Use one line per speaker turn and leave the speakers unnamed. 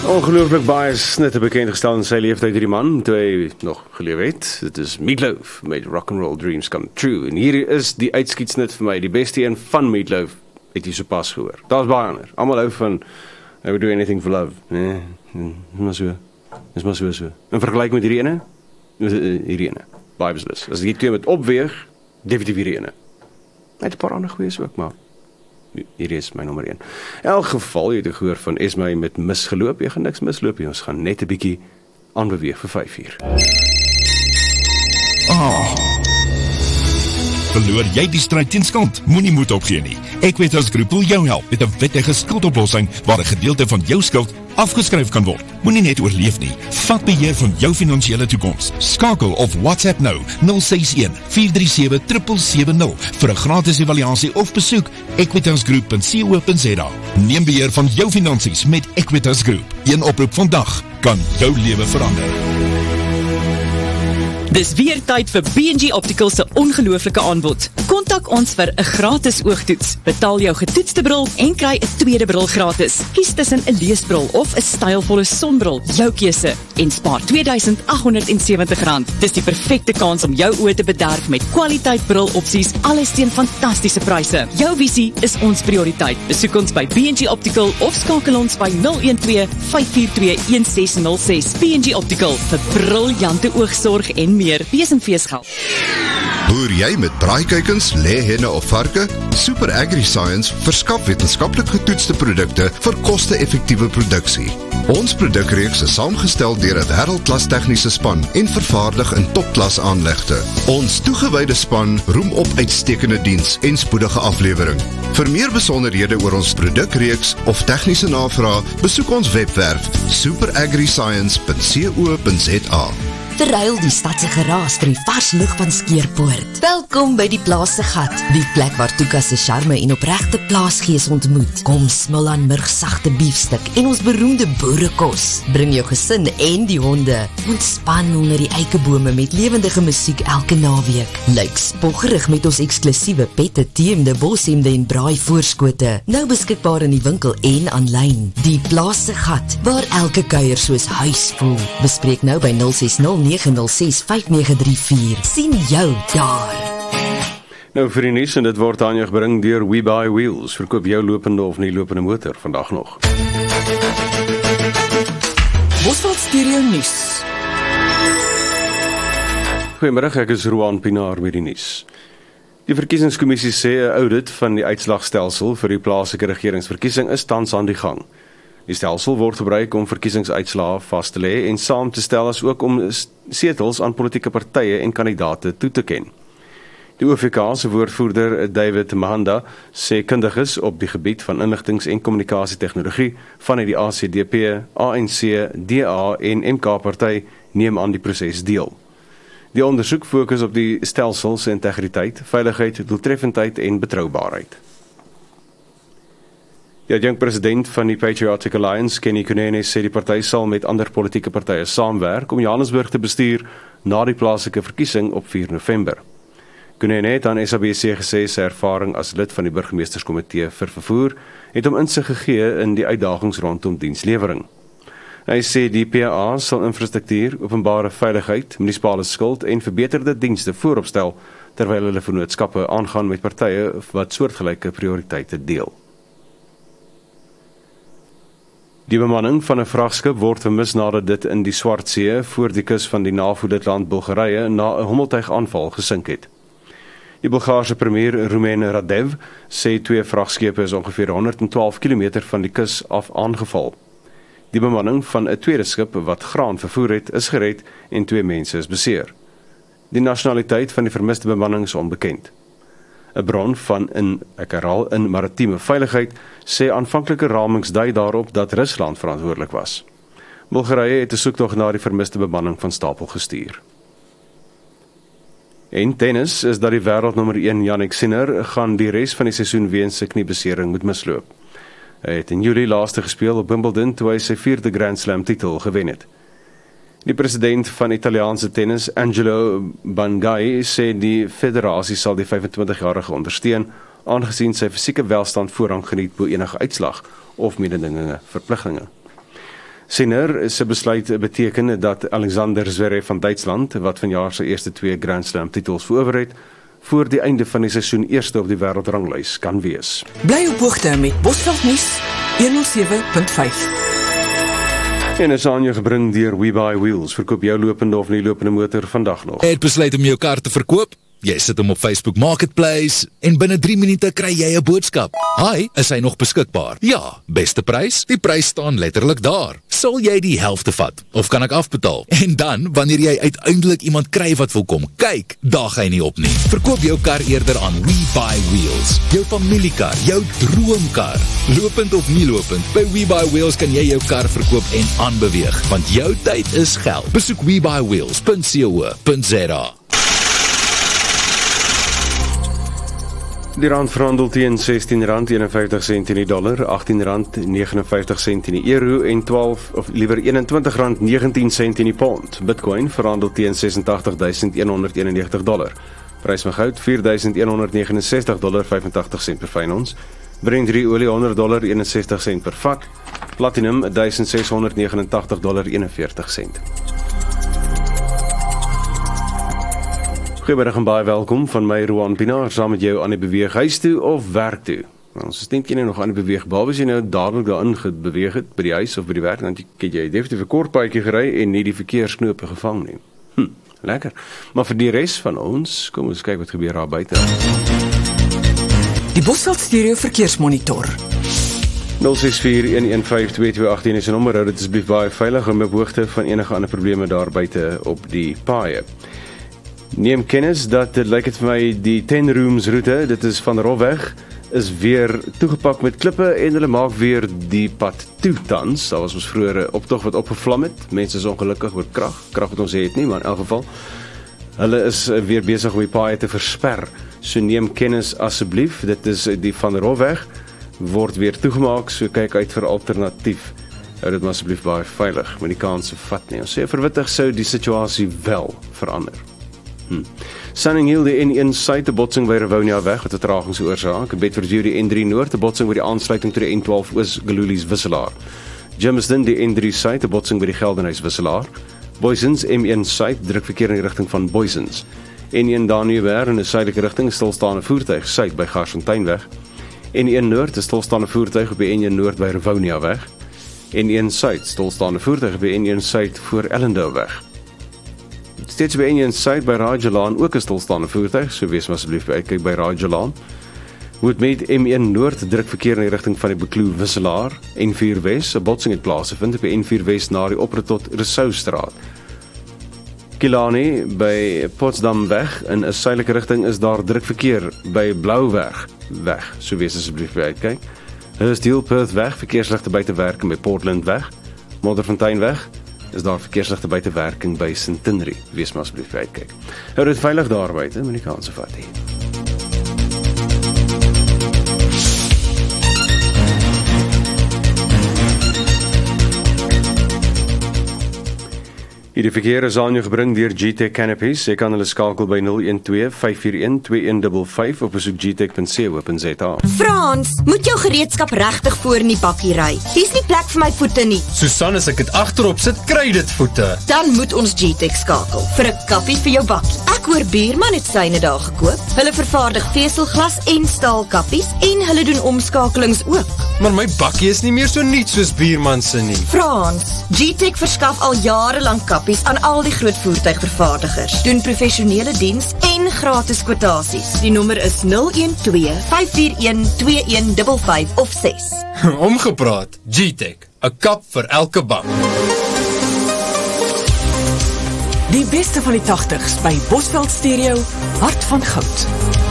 Ongelooflik baie snitte bekend gestel in sy leeftijd hierdie man, toe hy nog geleef het. Dit is Meatloaf, met Rock'n'Roll Dreams Come True. En hier is die uitskietsnit vir my, die beste een van Meatloaf, het jy so pas gehoor. Daar is baie ander, allemaal hou van, I would do anything for love. Nee, is maar so. In vergelijk met hierdie ene, baie beslis. As die twee met opweeg, definitief hierdie ene. Hy het 'n paar ander goeies ook, maar hier is my nommer 1. In elk geval, jy het gehoor van Esme met misgeloop, jy gaan niks misloop, ons gaan net 'n bietjie aanbeweeg vir 5 uur.
Verloor jy die stryd teen skuld? Moenie moed opgee nie. Equitas Groep wil jou help met 'n wettige skuldoplossing waar 'n gedeelte van jou skuld afgeskryf kan word. Moenie net oorleef nie. Vat beheer van jou finansiële toekoms. Skakel of WhatsApp nou 061 437 770 vir 'n gratis evaluasie of besoek equitasgroep.co.za. Neem beheer van jou finansies met Equitas Groep. Een oproep vandag kan jou lewe verander.
Dis weer tyd vir B&G Optical se ongelooflike aanbod. Kontak ons vir 'n gratis oogtoets. Betaal jou getoetste bril en kry 'n tweede bril gratis. Kies tussen 'n leesbril of 'n stylvolle sonbril, jou keuse, en spaar R2.870. Dis die perfekte kans om jou oë te bederf met kwaliteit brilopsies, alles teen fantastiese pryse. Jou visie is ons prioriteit. Besoek ons by B&G Optical of skakel ons by 012-542-1606. B&G Optical vir briljante oogsorg en meer. Wees en feesgeld.
Boer jy met braaikuikens, lêhenne of varke? Super AgriScience verskaf wetenskaplik getoetste produkte vir koste-effektiewe produksie. Ons produkreeks is saamgestel deur 'n wêreldklas tegniese span en vervaardig in topklas aanlegte. Ons toegewyde span roem op uitstekende diens en spoedige aflewering. Vir meer besonderhede oor ons produkreeks of tegniese navraag, besoek ons webwerf superagriscience.co.za.
Verruil die stadse geraas vir die vars lug van Skeerpoort. Welkom by die Plaas se Gat, die plek waar Tuka se charme en opregte plaasgees ontmoet. Kom smil aan murgsagte biefstuk en ons beroemde boerekos. Bring jou gesin en die honde. Ontspan onder die eikebome met lewendige musiek elke naweek. Lyk spoggerig met ons eksklusiewe pette, teemde, boshemde en braai voorskote. Nou beskikbaar in die winkel en aanlyn. Die Plaas se Gat, waar elke kuier soos huis voel. Bespreek nou by 060-906-5934. Sien jou daar.
Nou vir die nuus, en dit word aan jou gebring deur We Buy Wheels. Verkoop jou lopende of nie lopende motor vandag nog.
Bosveld Stereo nuus.
Goeiemiddag, ek is Roan Pinaar met die nuus. Die verkiesingskommissie sê 'n audit van die uitslagstelsel vir die plaaslike regeringsverkiesing is tans aan die gang. Die stelsel word gebruik om verkiesingsuitslae vas te lê en saam te stel as ook om setels aan politieke partye en kandidate toe te ken. Die OVK se woordvoerder David Mahanda sê kundiges op die gebied van inligtings- en kommunikasietegnologie vanuit die ACDP, ANC, DA en MK-party neem aan die proses deel. Die ondersoek fokus op die stelsel se integriteit, veiligheid, doeltreffendheid en betroubaarheid. Die adjunkt-president van die Patriotic Alliance, Kenny Kunene, sê die party sal met ander politieke partye saamwerk om Johannesburg te bestuur na die plaaslike verkiesing op 4 November. Kunene het aan SABC gesê sy ervaring as lid van die burgemeesterskomitee vir vervoer het hom insig gegee in die uitdagings rondom dienslewering. Hy sê die PA sal infrastruktuur, openbare veiligheid, munisipale skuld en verbeterde dienste vooropstel terwyl hulle vennootskappe aangaan met partye wat soortgelyke prioriteite deel. Die bemanning van 'n vragskip word vermis nadat dit in die Swartsee voor die kus van die NAVO-lidland Bulgarië na 'n hommeltuigaanval gesink het. Die Bulgaarse premier Rumen Radev sê 2 vragskepe is ongeveer 112 km van die kus af aangeval. Die bemanning van 'n tweede skip wat graan vervoer het, is gered en 2 mense is beseer. Die nasionaliteit van die vermiste bemanning is onbekend. 'n bron van in maritieme veiligheid sê aanvanklike ramings dui daarop dat Rusland verantwoordelik was. Bulgarië het 'n soektog na die vermiste bemanning van stapel gestuur. En tennis is dat die wêreldnommer 1 Jannik Sinner gaan die res van die seisoen weens sy kniebesering moet misloop. Hy het in Julie laaste gespeel op Wimbledon toe hy sy 4de Grand Slam titel gewen het. Die president van Italiaanse tennis, Angelo Bangai, sê die federasie sal die 25-jarige ondersteun, aangesien sy fisieke welstand voorrang geniet bo enige uitslag of mededingende verpligtinge. Sinner se besluit beteken dat Alexander Zverev van Duitsland, wat vanjaar sy eerste 2 Grand Slam titels verower het, voor die einde van die seisoen eerste op die wêreldranglys kan wees.
Bly op hoogte met Bosveld Nuus 107.5.
En is aan jou gebring deur WeBuyWheels. Verkoop jou lopende of nie lopende motor vandag nog.
Het besluit om jou kar te verkoop? Jy sit hom op Facebook Marketplace en binne 3 minute kry jy 'n boodskap. Hi, is hy nog beskikbaar? Ja, beste prys? Die prys staan letterlik daar. Sal jy die helfte vat? Of kan ek afbetaal? En dan, wanneer jy uiteindelik iemand kry wat wil kom kyk, daag hy nie op nie. Verkoop jou kar eerder aan WeBuyWheels. Jou familiekar, jou droomkar. Lopend of nie lopend, by WeBuyWheels kan jy jou kar verkoop en aanbeweeg, want jou tyd is geld. Besoek WeBuyWheels.co.za.
Die rand verhandel teen R16.51 in die dollar, R18.59 in die euro en R21.19 in die pond. Bitcoin verhandel teen $86.191. Prys van goud $4.169.85 per fyn ons. Brent olie $100.61 per vat. Platinum $1.689.41. Goeiemiddag en baie welkom van my Roan Pinaar, saam met jou aan die beweeg huis toe of werk toe. Ons is net nog aan die beweeg, behalwe as jy nou dadelik daarin beweeg het, by die huis of by die werk, dan het jy definitief 'n kort paadjie gery en nie die verkeersknope gevang nie. Lekker. Maar vir die res van ons, kom ons kyk wat gebeur daar buite.
Die Bosveld Stereo Verkeersmonitor.
0641152218 is 'n nommer, hou dit asseblief baie veilig om op hoogte van enige ander probleme daar buite op die paaie. Neem kennis dat dit lyk het vir my die 10 rooms route, dit is van Rofweg, is weer toegepak met klippe en hulle maak weer die pad toe tans. Daar was ons vroeër 'n optog wat opgevlam het. Mense is ongelukkig oor krag wat ons het nie, maar in elk geval hulle is weer besig om die paaie te versper. So neem kennis asseblief. Dit is die van Rofweg word weer toegemaak, so kyk uit vir alternatief. Hou dit maar asseblief baie veilig, maar die kanse vat nie. Ons sê verwittig sou die situasie wel verander. Sunning Hill, die N1 suid, 'n botsing by Rivonia weg wat 'n vertraging veroorsaak. Bedford View, die N3 noord, 'n botsing by die aansluiting tot die N12 oos Galulies wisselaar. Germiston, die N3 suid, 'n botsing by die Geldenhuys wisselaar. Boysens, M1 suid, druk verkeer in die rigting van Boysens. N1 Daniëberg in 'n suidelike rigting, stilstaande voertuig suid by Garsfonteinweg. N1 noord, 'n stilstaande voertuig op die N1 noord by Rivonia weg. N1 suid, stilstaande voertuig op die N1 suid voor Ellendale weg. Steeds by N1 suid by Rajalaan ook 'n stilstaande voertuig, so wees maar asseblief uitkyk by Rajalaan. Woodmead M1 noord druk verkeer in die rigting van die Bekloo wisselaar. N4 wes, 'n botsing het plaasgevind op die N4 wes na die oprrit tot Rousseaustraat. Killarney by Potsdam weg in 'n suidelike rigting is daar druk verkeer by Blouweg weg, so wees asseblief uitkyk. Hurstville Perth weg, verkeersligte buite werking by Portland weg. Modderfontein weg is daar verkeersligte buite werking by Centenary. Wees maar asseblief uitkyk. Hou dit veilig daar buite, moenie kanse vat nie. Hierdie verkeer is aan jou gebring deur GTech Canopies. Jy kan hulle skakel by 012-541-2155 of besoek gtech.co.za.
Frans, moet jou gereedskap regtig voor in die bakkie ry. Hier's nie plek vir my voete nie.
Susan, as ek dit agterop sit, kry dit voete.
Dan moet ons GTech skakel vir 'n kappie vir jou bakkie. Ek hoor buurman het syne daar gekoop. Hulle vervaardig veselglas en staalkappies en hulle doen omskakelings ook.
Maar my bakkie is nie meer so nuut soos buurman se nie.
Frans, GTech verskaf al jare lank kappies aan al die groot voertuigvervaardigers, doen professionele diens en gratis kwotasies. Die nommer is 012-541-2155 of 6.
Omgepraat, GTech, 'n kap vir elke bak.
Die beste van die 80s by Bosveld Stereo, Hart van Goud.